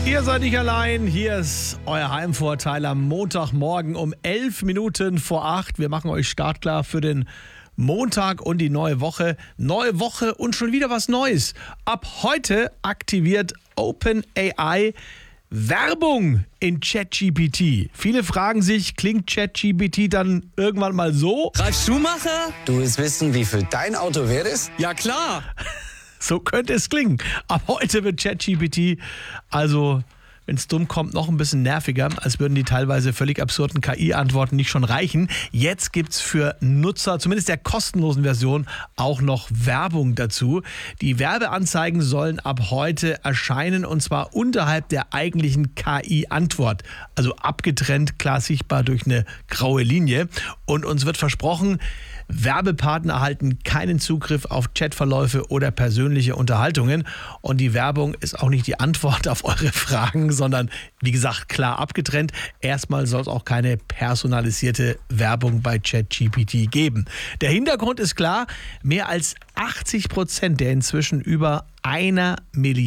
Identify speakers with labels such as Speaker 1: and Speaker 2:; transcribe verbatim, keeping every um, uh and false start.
Speaker 1: Ihr seid nicht allein. Hier ist euer Heimvorteil am Montagmorgen um elf Minuten vor acht. Wir machen euch startklar für den Montag und die neue Woche. Neue Woche und schon wieder was Neues. Ab heute aktiviert OpenAI Werbung in ChatGPT. Viele fragen sich, klingt ChatGPT dann irgendwann mal so?
Speaker 2: Ralf Schumacher?
Speaker 3: Du willst wissen, wie viel dein Auto wert ist?
Speaker 2: Ja klar.
Speaker 1: So könnte es klingen. Ab heute wird ChatGPT, also wenn es dumm kommt, noch ein bisschen nerviger, als würden die teilweise völlig absurden K I-Antworten nicht schon reichen. Jetzt gibt es für Nutzer, zumindest der kostenlosen Version, auch noch Werbung dazu. Die Werbeanzeigen sollen ab heute erscheinen und zwar unterhalb der eigentlichen K I-Antwort. Also abgetrennt, klar sichtbar durch eine graue Linie. Und uns wird versprochen, Werbepartner erhalten keinen Zugriff auf Chatverläufe oder persönliche Unterhaltungen. Und die Werbung ist auch nicht die Antwort auf eure Fragen, sondern wie gesagt klar abgetrennt. Erstmal soll es auch keine personalisierte Werbung bei ChatGPT geben. Der Hintergrund ist klar, mehr als achtzig Prozent der inzwischen über einer Milliarde